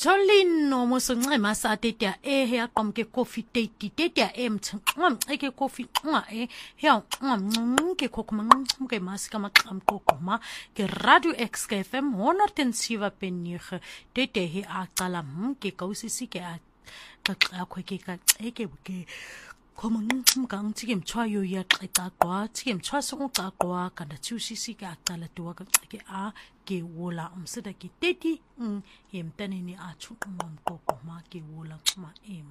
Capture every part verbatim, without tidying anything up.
Jolino mosonxema sa tetia e he aqomke coffee teti tetia e mtngam eke coffee nga e he ngam ke kokuma ngke masika maqam kokuma ke Radio X K F M honortensiva penige tete he aqala mke kausisi ke a xa khweke ka eke ke Koma ngang tigem chwa yo ya qeqa kwa tigem chwa soqa kwa kana thusisi ka qala tuwa ka ke a ke wola umsida ke teti yem tanini a chuqum ko ma ke wola ma em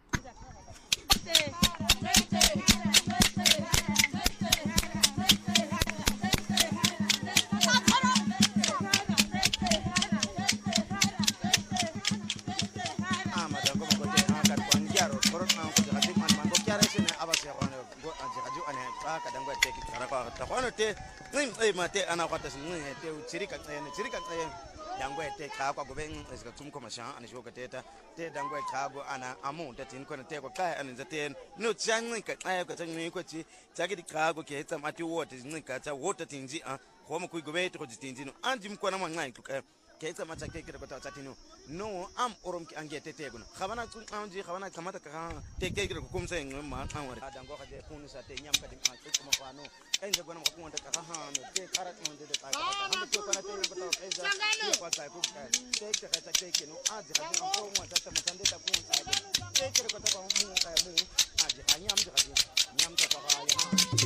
kadangwa teki karaka takono te nim e mate ana kwata sin te chirika tsene chirika tsene dangwa te ka kwa gobe eska tumko masha ana shoka teta te dangwa ka go ana amu te tin ko te ko kai ana zate no chang ka kai ko tsan ko chi tsaki di ka go ke tsam ati wote ni ka tsa wote tinji a ko mo ku gobe to tinji no anjim ko na mangai ku ka ke tsam tsa ke ko ta tino no am orom ki angete te go khabana tsun anji khabana kamata ka te ke ko kum se ma anwar dangwa ka je kunu sa te nyam ka din a tsuma kwano enze gwana mkakunga ndaka hahano te karat mwende de kaka hama kyo kana te ngata enza kwa sai ku ka te te ka te ke no aje ka ni ko mwa tata mtande ta ku aje te ke ko ta ba mu ka mu aje hanyam je ka nyam ta ba ya